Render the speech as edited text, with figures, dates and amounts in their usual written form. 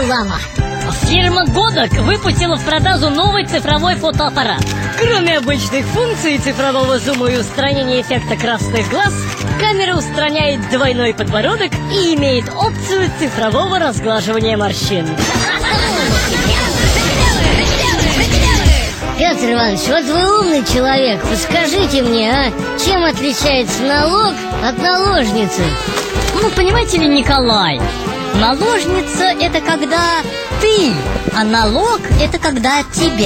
Лама. Фирма Kodak выпустила в продажу новый цифровой фотоаппарат. Кроме обычных функций цифрового зума и устранения эффекта красных глаз, камера устраняет двойной подбородок и имеет опцию цифрового разглаживания морщин. Петр Иванович, вот вы умный человек, подскажите мне, чем отличается налог от наложницы? Ну, понимаете ли, Николай, наложница — это когда ты, а налог — это когда от тебя.